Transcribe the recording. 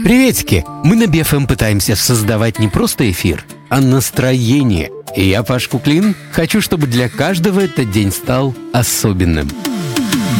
Приветики! Мы на BFM пытаемся создавать не просто эфир, а настроение. И я, Паш Куклин, хочу, чтобы для каждого этот день стал особенным.